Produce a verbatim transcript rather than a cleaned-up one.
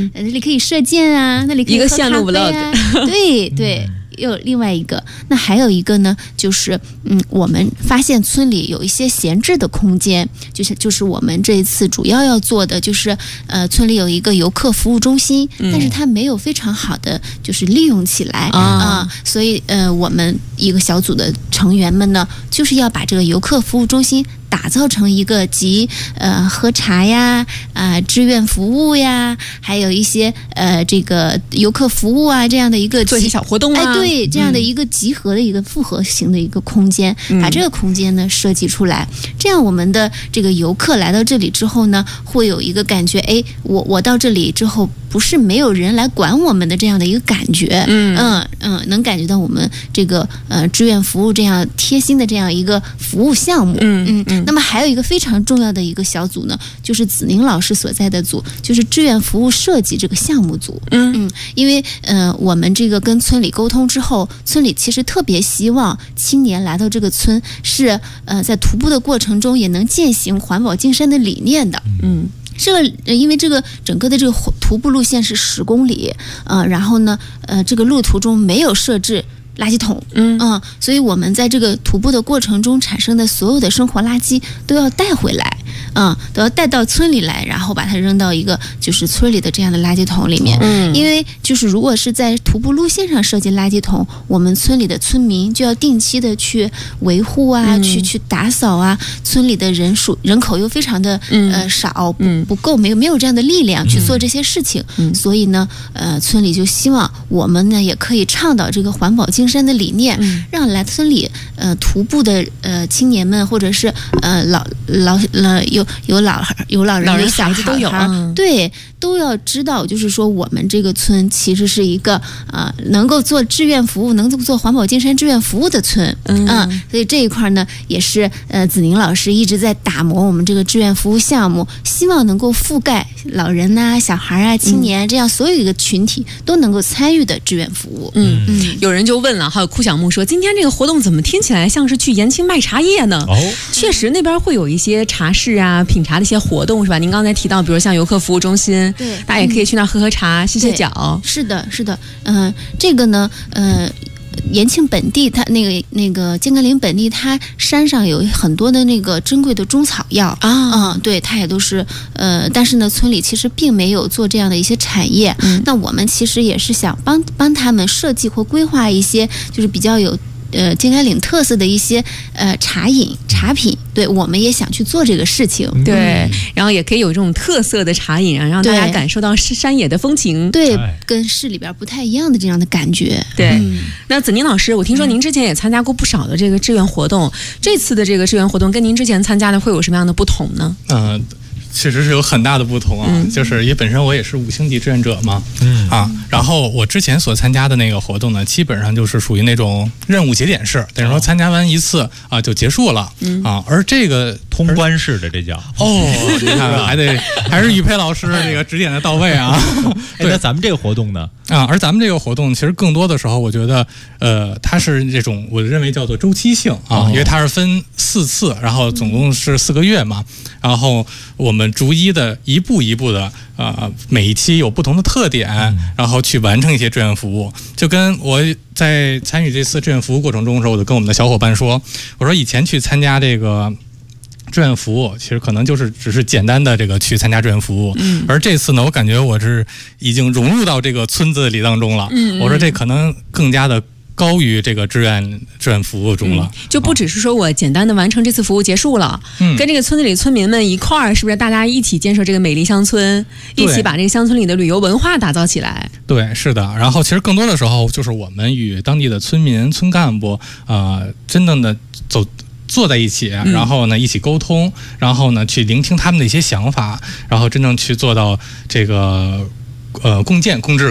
嗯，那里可以射箭啊，那里可以喝咖啡啊， 一个线路 vlog， 对对。又另外一个，那还有一个呢，就是嗯，我们发现村里有一些闲置的空间，就是就是我们这一次主要要做的，就是呃，村里有一个游客服务中心，嗯、但是它没有非常好的就是利用起来啊、呃，所以呃，我们一个小组的成员们呢，就是要把这个游客服务中心打造成一个集呃喝茶呀、啊、呃、志愿服务呀，还有一些呃这个游客服务啊这样的一个做一些小活动啊， 哎对，这样的一个集合的一个复合型的一个空间，嗯、把这个空间呢设计出来，这样我们的这个游客来到这里之后呢，会有一个感觉，哎，我我到这里之后不是没有人来管我们的这样的一个感觉，嗯嗯嗯，能感觉到我们这个呃志愿服务这样贴心的这样一个服务项目，嗯嗯嗯。那么还有一个非常重要的一个小组呢，就是子宁老师所在的组，就是志愿服务设计这个项目组。嗯嗯，因为呃我们这个跟村里沟通之后，村里其实特别希望青年来到这个村是呃在徒步的过程中也能践行环保净山的理念的。嗯。这个因为这个整个的这个徒步路线是十公里，呃，然后呢，呃，这个路途中没有设置垃圾桶，嗯嗯，所以我们在这个徒步的过程中产生的所有的生活垃圾都要带回来，嗯，都要带到村里来，然后把它扔到一个就是村里的这样的垃圾桶里面。嗯，因为就是如果是在徒步路线上设计垃圾桶，我们村里的村民就要定期的去维护啊，嗯、去去打扫啊，村里的人数人口又非常的、嗯、呃少，不不够，没有没有这样的力量去做这些事情，嗯、所以呢，呃，村里就希望我们呢也可以倡导这个环保净山的理念，嗯、让来村里呃徒步的呃青年们，或者是呃老老老有有老有老人有小孩子都有，嗯、对，都要知道，就是说我们这个村其实是一个呃能够做志愿服务，能够做环保净山志愿服务的村，嗯、呃，所以这一块呢也是呃子宁老师一直在打磨我们这个志愿服务项目，希望能够覆盖老人呐、啊、小孩啊、青年、嗯、这样所有一个群体都能够参与的志愿服务。 嗯嗯，有人就问了，还有哭小木说，今天这个活动怎么听起来像是去延庆卖茶叶呢？哦，确实那边会有一些茶室啊、品茶的一些活动，是吧？您刚才提到，比如像游客服务中心，对，大家也可以去那儿喝喝茶、歇歇脚。 是的，是的，嗯、呃，这个呢，呃。延庆本地，它那个那个尖根岭本地，它山上有很多的那个珍贵的中草药啊，嗯，对，它也都是呃，但是呢，村里其实并没有做这样的一些产业。嗯、那我们其实也是想帮帮他们设计或规划一些，就是比较有呃尖根岭特色的一些呃茶饮茶品。对，我们也想去做这个事情， 对，嗯、然后也可以有这种特色的茶饮，让大家感受到山野的风情， 对，跟市里边不太一样的这样的感觉。 对，嗯、那子宁老师，我听说您之前也参加过不少的这个志愿活动，嗯、这次的这个志愿活动跟您之前参加的会有什么样的不同呢？ 嗯、呃。确实是有很大的不同啊，嗯、就是因为本身我也是五星级志愿者嘛，嗯啊，然后我之前所参加的那个活动呢，基本上就是属于那种任务节点式，等于说参加完一次啊就结束了，嗯啊，而这个通关式的这叫哦，你看还得还是于培老师这个指点的到位啊。 对，那咱们这个活动呢？ 啊，而咱们这个活动其实更多的时候，我觉得呃，它是这种我认为叫做周期性啊，哦、因为它是分四次，然后总共是四个月嘛，然后我们逐一的一步一步的呃，每一期有不同的特点，嗯、然后去完成一些志愿服务。就跟我在参与这次志愿服务过程中的时候，我就跟我们的小伙伴说，我说以前去参加这个志愿服务，其实可能就是只是简单的这个去参加志愿服务，嗯，而这次呢，我感觉我是已经融入到这个村子里当中了，嗯，我说这可能更加的高于这个志愿志愿服务中了， 嗯、就不只是说我简单的完成这次服务结束了，嗯，跟这个村子里村民们一块儿，是不是大家一起建设这个美丽乡村，一起把这个乡村里的旅游文化打造起来？ 对，是的。然后其实更多的时候，就是我们与当地的村民、村干部，啊、呃，真正的走。坐在一起，然后呢一起沟通，然后呢去聆听他们的一些想法，然后真正去做到这个呃共建、共治、